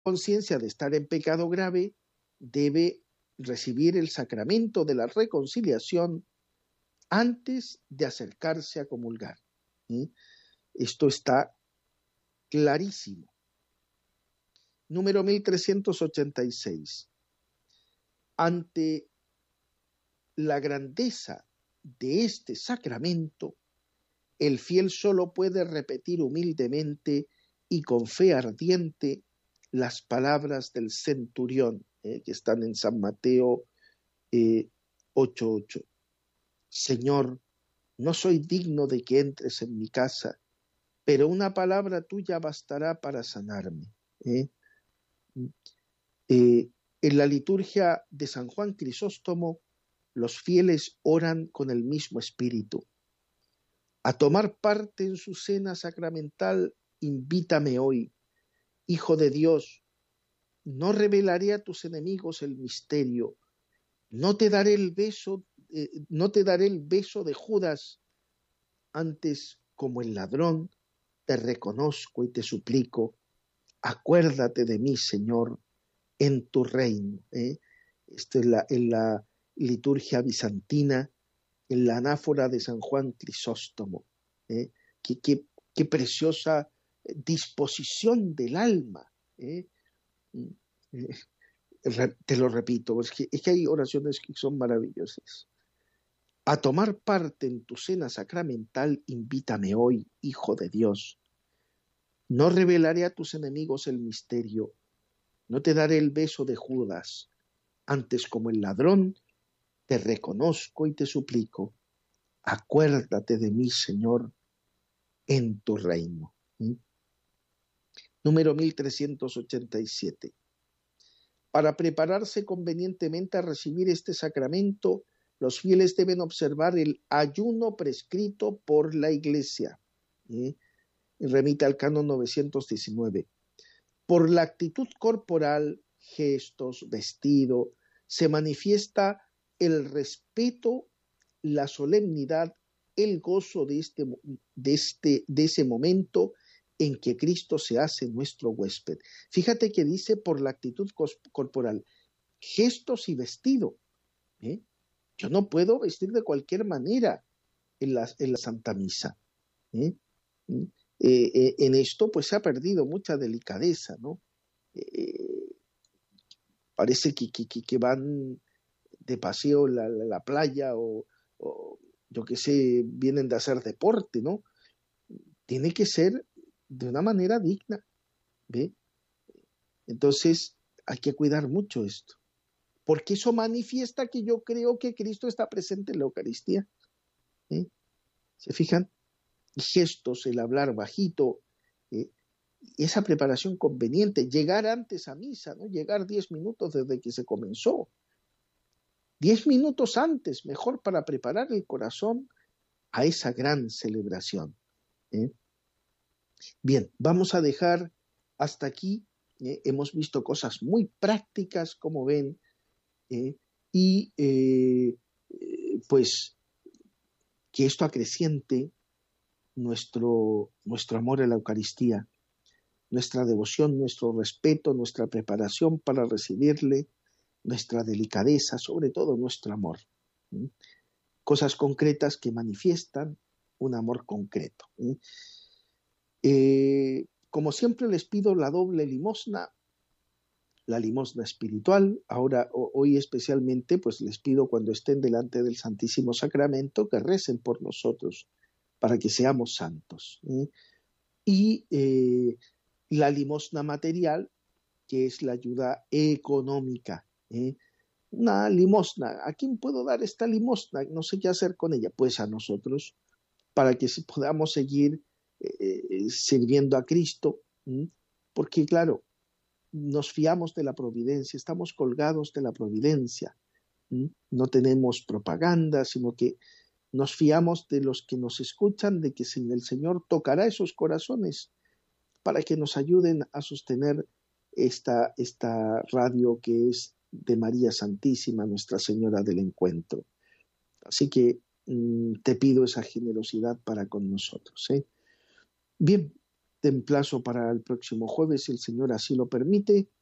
conciencia de estar en pecado grave, debe recibir el sacramento de la reconciliación antes de acercarse a comulgar. Esto está clarísimo. Número 1386. Ante la grandeza de este sacramento, el fiel solo puede repetir humildemente y con fe ardiente las palabras del centurión, que están en San Mateo 8:8. Señor, no soy digno de que entres en mi casa, pero una palabra tuya bastará para sanarme. En la liturgia de San Juan Crisóstomo, los fieles oran con el mismo espíritu. A tomar parte en su cena sacramental, invítame hoy, Hijo de Dios. No revelaré a tus enemigos el misterio. No te daré el beso de Judas. Antes, como el ladrón, te reconozco y te suplico. Acuérdate de mí, Señor, en tu reino. Esto es en la liturgia bizantina, en la anáfora de San Juan Crisóstomo. Qué preciosa disposición del alma. Te lo repito, es que hay oraciones que son maravillosas. A tomar parte en tu cena sacramental, invítame hoy, Hijo de Dios. No revelaré a tus enemigos el misterio, no te daré el beso de Judas. Antes, como el ladrón, te reconozco y te suplico. Acuérdate de mí, Señor, en tu reino. Número 1387. Para prepararse convenientemente a recibir este sacramento, los fieles deben observar el ayuno prescrito por la Iglesia. Remite al canon 919. Por la actitud corporal, gestos, vestido, se manifiesta el respeto, la solemnidad, el gozo de ese momento en que Cristo se hace nuestro huésped. Fíjate que dice por la actitud corporal, gestos y vestido. Yo no puedo vestir de cualquier manera en la Santa Misa. En esto pues se ha perdido mucha delicadeza, ¿no? Parece que van de paseo en la playa o yo qué sé, vienen de hacer deporte, ¿no? Tiene que ser de una manera digna, ¿ve? Entonces hay que cuidar mucho esto, porque eso manifiesta que yo creo que Cristo está presente en la Eucaristía. ¿Se fijan? Gestos, el hablar bajito, esa preparación conveniente, llegar antes a misa, ¿no? Llegar 10 minutos desde que se comenzó. 10 minutos antes, mejor para preparar el corazón a esa gran celebración. Bien, vamos a dejar hasta aquí. Hemos visto cosas muy prácticas, como ven, y pues que esto acreciente nuestro amor a la Eucaristía, nuestra devoción, nuestro respeto, nuestra preparación para recibirle, nuestra delicadeza, sobre todo nuestro amor. Cosas concretas que manifiestan un amor concreto. Como siempre les pido la doble limosna, la limosna espiritual. Ahora, hoy especialmente, pues les pido cuando estén delante del Santísimo Sacramento que recen por nosotros para que seamos santos. Y la limosna material, que es la ayuda económica. Una limosna, ¿a quién puedo dar esta limosna? No sé qué hacer con ella. Pues a nosotros, para que podamos seguir sirviendo a Cristo, porque claro, nos fiamos de la providencia, estamos colgados de la providencia, no tenemos propaganda, sino que nos fiamos de los que nos escuchan, de que el Señor tocará esos corazones para que nos ayuden a sostener esta radio que es de María Santísima, Nuestra Señora del Encuentro. Así que te pido esa generosidad para con nosotros. Bien, te emplazo para el próximo jueves, si el Señor así lo permite,